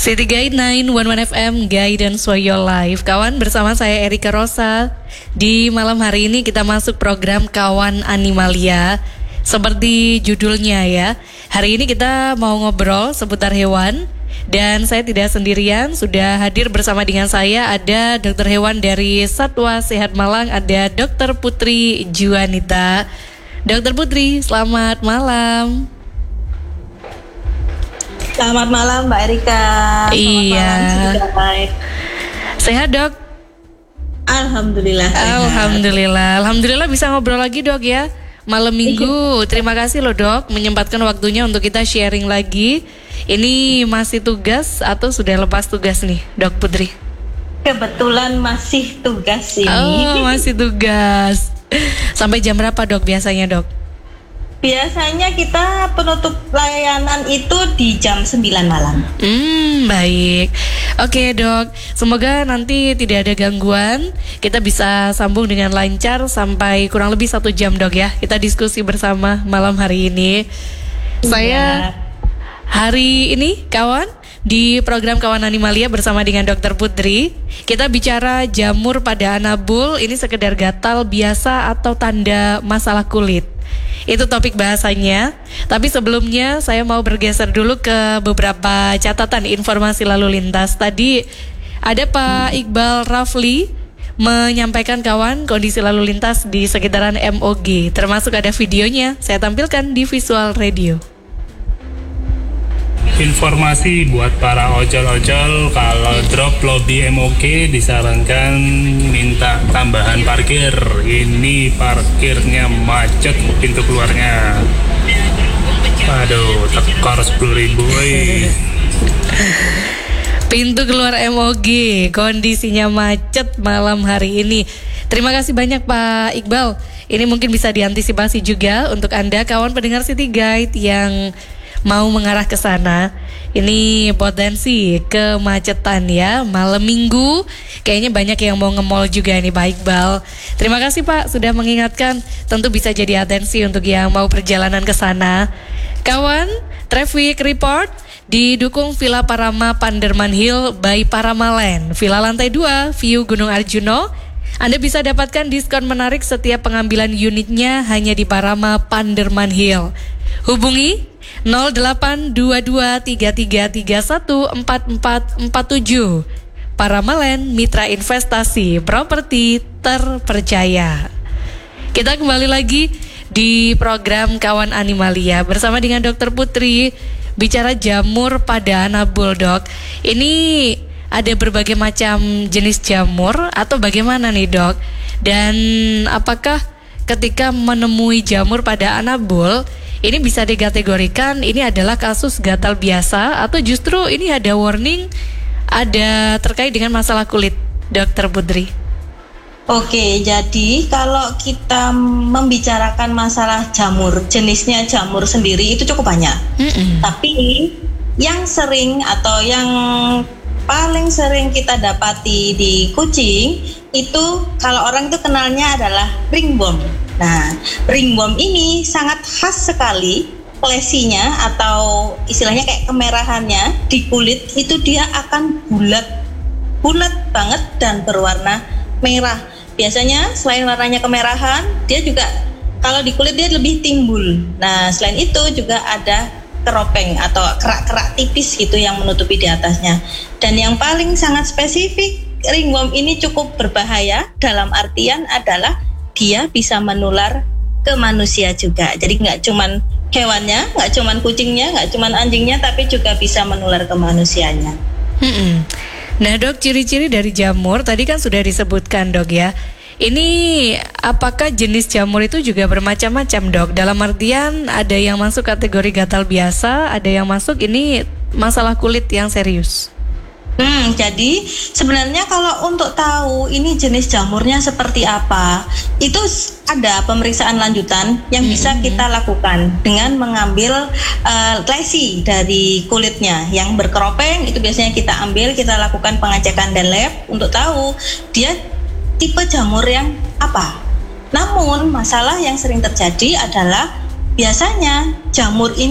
City Guide 911 FM, Guidance for Your Life. Kawan, bersama saya Erika Rosa. Di malam hari ini kita masuk program Kawan Animalia. Seperti judulnya ya, hari ini kita mau ngobrol seputar hewan. Dan saya tidak sendirian, sudah hadir bersama dengan saya ada dokter hewan dari Satwa Sehat Malang, ada Dr. Putri Juanita. Dr. Putri, selamat malam. Selamat malam Mbak Erika. Iya. Sehat dok? Alhamdulillah. Alhamdulillah bisa ngobrol lagi dok ya. Malam minggu. Terima kasih loh dok menyempatkan waktunya untuk kita sharing lagi. Ini masih tugas atau sudah lepas tugas nih Dok Putri? Kebetulan masih tugas ini. Oh masih tugas. Sampai jam berapa dok biasanya dok? Biasanya kita penutup layanan itu di jam 9 malam. Baik. Oke dok, semoga nanti tidak ada gangguan. Kita bisa sambung dengan lancar sampai kurang lebih 1 jam dok ya. Kita diskusi bersama malam hari ini. Saya hari ini kawan di program Kawan Animalia bersama dengan Dr. Putri. Kita bicara jamur pada anabul. Ini sekedar gatal biasa atau tanda masalah kulit. Itu topik bahasanya. Tapi sebelumnya saya mau bergeser dulu ke beberapa catatan informasi lalu lintas. Tadi ada Pak Iqbal Rafli menyampaikan kawan kondisi lalu lintas di sekitaran MOG. Termasuk ada videonya, saya tampilkan di Visual Radio. Informasi buat para ojol-ojol, kalau drop lobby MOG disarankan minta tambahan parkir. Ini parkirnya macet pintu keluarnya. Aduh, tekor 10.000. Pintu keluar MOG kondisinya macet malam hari ini. Terima kasih banyak Pak Iqbal. Ini mungkin bisa diantisipasi juga untuk Anda kawan pendengar City Guide yang mau mengarah ke sana. Ini potensi kemacetan ya. Malam minggu kayaknya banyak yang mau nge-mall juga nih Pak Iqbal. Terima kasih Pak sudah mengingatkan. Tentu bisa jadi atensi untuk yang mau perjalanan ke sana. Kawan, traffic report didukung Villa Parama Panderman Hill by Paramaland. Villa lantai 2, view Gunung Arjuno. Anda bisa dapatkan diskon menarik setiap pengambilan unitnya hanya di Parama Panderman Hill. Hubungi 082233314447. Paramaland, mitra investasi properti terpercaya. Kita kembali lagi di program Kawan Animalia bersama dengan Dr. Putri. Bicara jamur pada anabul dok. Ini ada berbagai macam jenis jamur atau bagaimana nih dok? Dan apakah ketika menemui jamur pada anabul ini bisa dikategorikan ini adalah kasus gatal biasa atau justru ini ada warning, ada terkait dengan masalah kulit, Dr. Putri? Oke, jadi kalau kita membicarakan masalah jamur, jenisnya jamur sendiri itu cukup banyak. Tapi yang sering atau yang paling sering kita dapati di kucing itu kalau orang itu kenalnya adalah ringworm. Nah, ringworm ini sangat khas sekali lesinya atau istilahnya kayak kemerahannya di kulit itu dia akan bulat banget dan berwarna merah. Biasanya selain warnanya kemerahan, dia juga kalau di kulit dia lebih timbul. Nah, selain itu juga ada keropeng atau kerak-kerak tipis gitu yang menutupi di atasnya. Dan yang paling sangat spesifik, ringworm ini cukup berbahaya dalam artian adalah dia bisa menular ke manusia juga. Jadi nggak cuman hewannya, nggak cuman kucingnya, nggak cuman anjingnya, tapi juga bisa menular ke manusianya. Nah dok, ciri-ciri dari jamur tadi kan sudah disebutkan dok ya. Ini apakah jenis jamur itu juga bermacam-macam dok? Dalam artian ada yang masuk kategori gatal biasa, ada yang masuk ini masalah kulit yang serius. Jadi sebenarnya kalau untuk tahu ini jenis jamurnya seperti apa, itu ada pemeriksaan lanjutan yang bisa kita lakukan dengan mengambil lesi dari kulitnya yang berkeropeng. Itu biasanya kita ambil, kita lakukan pengecekan dan lab untuk tahu dia tipe jamur yang apa. Namun masalah yang sering terjadi adalah biasanya jamur ini